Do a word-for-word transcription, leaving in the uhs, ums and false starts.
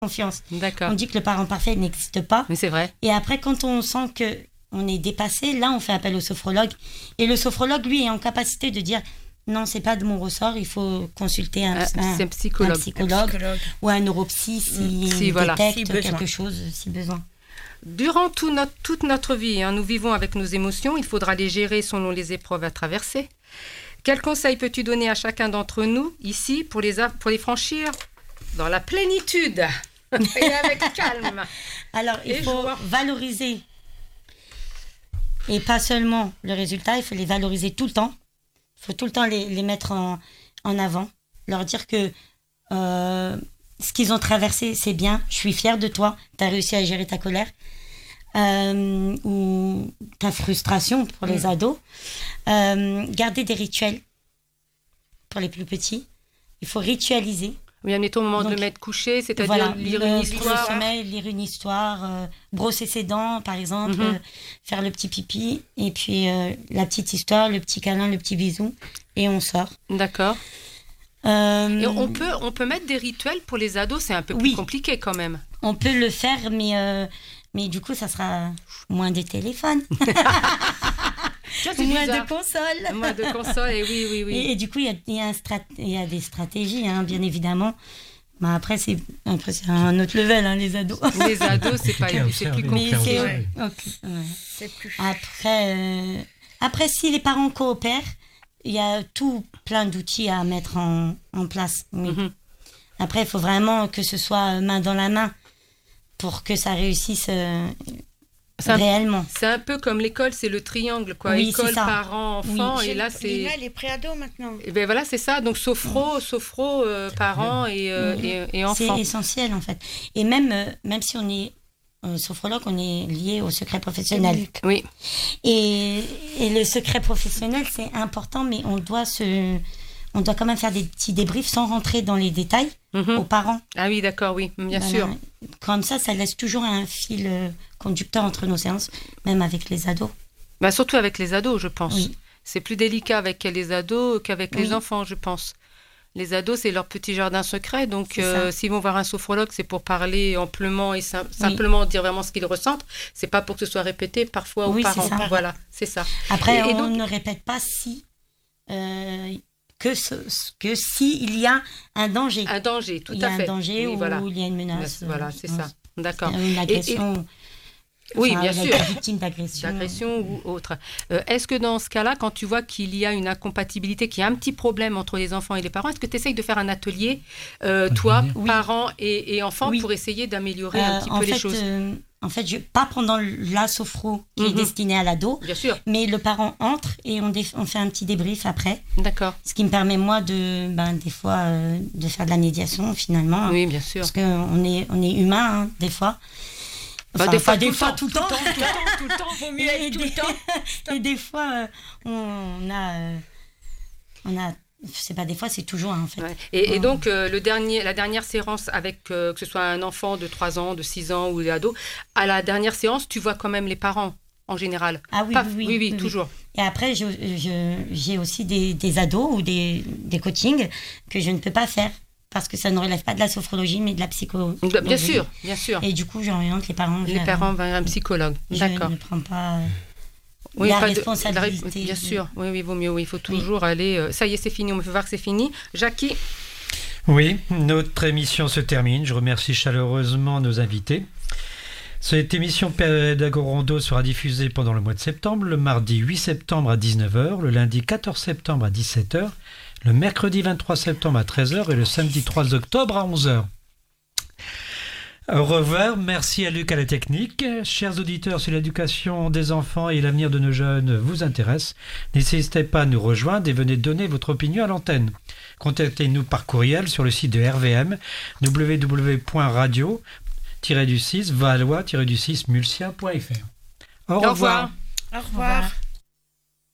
confiance. D'accord. On dit que le parent parfait n'existe pas. Mais c'est vrai. Et après, quand on sent que on est dépassé, là, on fait appel au sophrologue. Et le sophrologue, lui, est en capacité de dire non, c'est pas de mon ressort, il faut consulter un, Euh, un, c'est un psychologue. un psychologue Un psychologue. ou un neuropsy s'il Si, voilà. détecte Si besoin. quelque chose, si besoin. Durant tout notre, toute notre vie, hein, nous vivons avec nos émotions. Il faudra les gérer selon les épreuves à traverser. Quels conseils peux-tu donner à chacun d'entre nous, ici, pour les, a- pour les franchir dans la plénitude et avec calme? Alors, il Et faut joie. valoriser. Et pas seulement le résultat, il faut les valoriser tout le temps. Il faut tout le temps les, les mettre en, en avant. Leur dire que euh, ce qu'ils ont traversé, c'est bien. Je suis fière de toi. Tu as réussi à gérer ta colère. Euh, ou ta frustration pour les ados. Euh, garder des rituels pour les plus petits. Il faut ritualiser. Oui, admettons au moment de Donc, le mettre couché, c'est-à-dire Voilà, lire le- une pour histoire. le sommeil, lire une histoire, euh, brosser ses dents, par exemple, Mhm. euh, faire le petit pipi, et puis euh, la petite histoire, le petit câlin, le petit bisou, et on sort. D'accord. Euh, Et on peut, on peut mettre des rituels pour les ados, c'est un peu plus Oui. compliqué quand même. on peut le faire, mais, euh, mais du coup, ça sera moins des téléphones, Tiens, c'est moins bizarre. de consoles. Moins de consoles, et oui, oui, oui. Et, et du coup, il y a, il y a un strat- il y a des stratégies, hein, bien évidemment. Mais après, c'est, après, c'est un autre level, hein, les ados. Les ados, c'est pas, Compliqué à c'est plus observer. compliqué. Mais c'est... Ouais. ok, ouais. C'est plus. Après, euh, après, si les parents coopèrent, il y a tout plein d'outils à mettre en, en place. Oui. Mhm. Après, il faut vraiment que ce soit main dans la main pour que ça réussisse euh, C'est un- réellement. C'est un peu comme l'école, c'est le triangle, quoi. Oui, École, c'est ça. parents, enfants, Chez et là, le- c'est... Lina, elle est préado maintenant. Et ben voilà, c'est ça. Donc, sophro, sophro, euh, parents et, euh, Mhm. et, et C'est enfants. essentiel, en fait. Et même, euh, même si on est euh, sophrologue, on est lié au secret professionnel. Oui, Et, et le secret professionnel, c'est important, mais on doit se... On doit quand même faire des petits débriefs sans rentrer dans les détails Mhm. aux parents. Ah oui, d'accord, oui, bien Voilà. sûr. Comme ça, ça laisse toujours un fil euh, conducteur entre nos séances, même avec les ados. Bah, surtout avec les ados, je pense. Oui. C'est plus délicat avec les ados qu'avec les Oui. enfants, je pense. Les ados, c'est leur petit jardin secret. Donc, C'est euh, ça. s'ils vont voir un sophrologue, c'est pour parler amplement et sim- simplement dire vraiment ce qu'ils ressentent. C'est pas pour que ce soit répété parfois aux Oui, c'est parents. ça. Voilà, c'est ça. Après, Et- et on donc- ne répète pas si... euh, que, ce, que si il y a un danger. Un danger, tout il y a à un fait. danger Oui, ou voilà. il y a une menace. Voilà, c'est euh, ça. D'accord. Une agression. Oui, enfin, bien il a sûr. été victime d'agression. D'agression ou autre. Euh, est-ce que dans ce cas-là, quand tu vois qu'il y a une incompatibilité, qu'il y a un petit problème entre les enfants et les parents, est-ce que tu essayes de faire un atelier, euh, toi, Oui. parents et, et enfants, Oui. pour essayer d'améliorer un Euh, petit en peu fait, les choses? euh, en fait, je, pas pendant la sophro qui est Mhm. destinée à l'ado, Bien sûr, mais le parent entre et on, dé- on fait un petit débrief après. d'accord. Ce qui me permet, moi, de, ben, des fois, euh, de faire de la médiation, finalement. Oui, bien sûr. Parce qu'on est, on est humain, hein, des fois. Bah, Enfin, des fois, pas tout des le fois, temps, tout le temps. tout le temps, tout le temps, vaut mieux Et, être tout des, le temps. et des fois, euh, on a... euh, on a c'est pas des fois, c'est toujours, hein, en fait. Ouais. Et, et Ouais. donc, euh, le dernier, la dernière séance avec, euh, que ce soit un enfant de trois ans, de six ans ou des ados, à la dernière séance, tu vois quand même les parents, en général. Ah oui, Pas- oui, oui, oui, oui, oui, oui. toujours. Et après, je, je, j'ai aussi des, des ados ou des, des coachings que je ne peux pas faire parce que ça ne relève pas de la sophrologie, mais de la psychologie. Bien sûr, bien sûr. Et du coup, j'oriente les parents Les vers- parents vers un psychologue. Je D'accord. ne prends pas euh, Oui, la pas de- responsabilité. la ré- bien de- sûr, oui, oui, vaut mieux. Oui, il faut toujours aller. euh, Ça y est, c'est fini. On me fait voir que c'est fini. Jackie, Oui, notre émission se termine. Je remercie chaleureusement nos invités. Cette émission Pédago-Rondo sera diffusée pendant le mois de septembre, le mardi huit septembre à dix-neuf heures, le lundi quatorze septembre à dix-sept heures, le mercredi vingt-trois septembre à treize heures et le samedi trois octobre à onze heures. Au revoir, merci à Luc à la technique. Chers auditeurs, si l'éducation des enfants et l'avenir de nos jeunes vous intéressent, n'hésitez pas à nous rejoindre et venez donner votre opinion à l'antenne. Contactez-nous par courriel sur le site de R V M, w w w point radio tiret du six valois tiret du six mulsia point f r. Au au revoir. Au revoir.